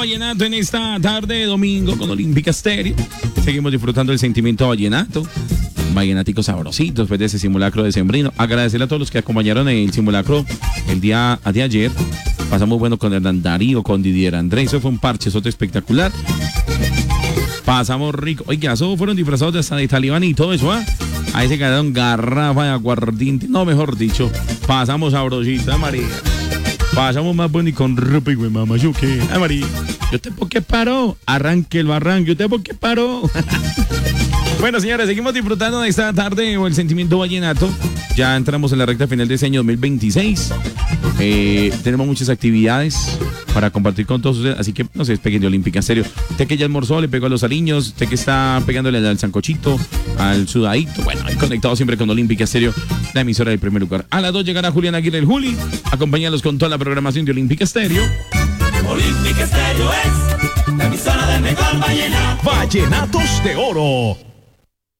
Vallenato en esta tarde de domingo con Olímpica Estéreo. Seguimos disfrutando el sentimiento vallenato. Vallenaticos sabrositos después de ese simulacro decembrino. Agradecerle a todos los que acompañaron el simulacro el día de ayer. Pasamos bueno con Hernán Darío, con Didier Andrés. Eso fue un parchezote espectacular. Pasamos rico. Oiga, eso fueron disfrazados de hasta de talibán y todo eso, ¿ah? Ahí se quedaron garrafa de aguardiente. No, mejor dicho, pasamos sabrosita, María. Pasamos más bueno y con ropa y güey, mamá, ¿yo qué? Ay, María, ¿y usted por qué paró? Arranque el barranque, ¿usted por qué paró? Bueno, señores, seguimos disfrutando de esta tarde o el sentimiento vallenato. Ya entramos en la recta final de este año 2026. Tenemos muchas actividades para compartir con todos ustedes, así que no se despeguen de Olímpica Estéreo. Usted que ya almorzó, le pegó a los aliños, usted que está pegándole al sancochito, al sudadito, bueno, ahí conectado siempre con Olímpica Estéreo, la emisora del primer lugar. A las 2 llegará Julián Aguirre, el Juli, acompañarlos con toda la programación de Olímpica Estéreo. Olímpica Estéreo es la emisora del mejor vallenato. Vallenatos de Oro.